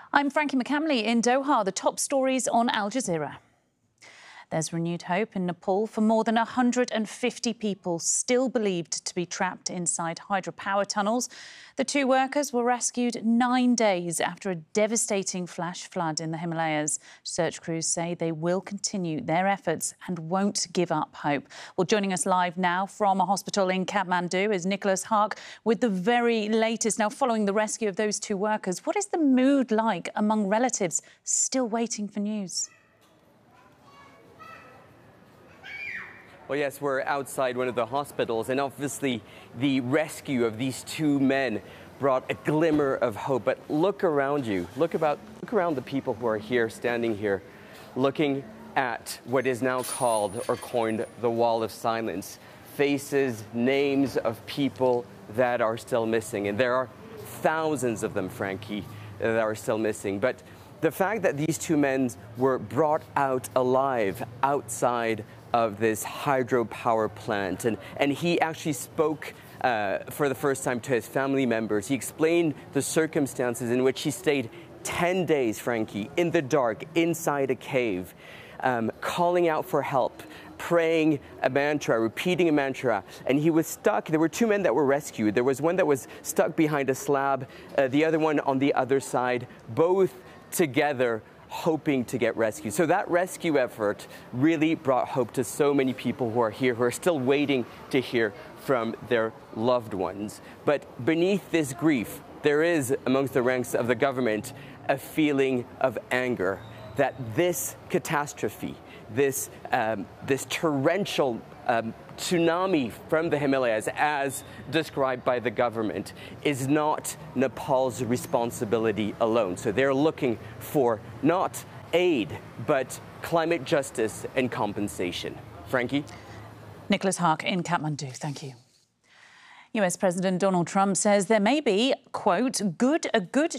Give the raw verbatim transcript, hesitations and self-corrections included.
I'm Frankie McCamley in Doha. The top stories on Al Jazeera. There's renewed hope in Nepal for more than one hundred fifty people still believed to be trapped inside hydropower tunnels. The two workers were rescued nine days after a devastating flash flood in the Himalayas. Search crews say they will continue their efforts and won't give up hope. Well, joining us live now from a hospital in Kathmandu is Nicholas Hark with the very latest. Now, following the rescue of those two workers, what is the mood like among relatives still waiting for news? Well, yes, we're outside one of the hospitals, and obviously the rescue of these two men brought a glimmer of hope. But look around you. Look about, look around the people who are here, standing here, looking at what is now called or coined the Wall of Silence. Faces, names of people that are still missing. And there are thousands of them, Frankie, that are still missing. But the fact that these two men were brought out alive outside of this hydropower plant, and, and he actually spoke uh, for the first time to his family members. He explained the circumstances in which he stayed ten days, Frankie, in the dark, inside a cave, um, calling out for help, praying a mantra, repeating a mantra, and he was stuck. There were two men that were rescued. There was one that was stuck behind a slab, uh, the other one on the other side, both together hoping to get rescued. So that rescue effort really brought hope to so many people who are here, who are still waiting to hear from their loved ones. But beneath this grief, there is, amongst the ranks of the government, a feeling of anger that this catastrophe, this, um, this torrential um, tsunami from the Himalayas, as described by the government, is not Nepal's responsibility alone. So they're looking for not aid, but climate justice and compensation. Frankie? Nicholas Hark in Kathmandu. Thank you. U S President Donald Trump says there may be, quote, good a good